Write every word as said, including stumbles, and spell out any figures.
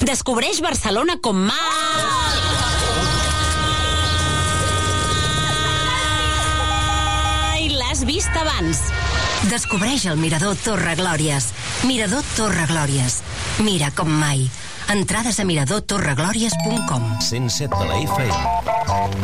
Descobreix Barcelona com mai l'has vist abans. Descobreix el Mirador Torre Glòries. Mirador Torre Glòries. Mira com mai. Entrades a mirador torre glòries punt com. cent set de la F M.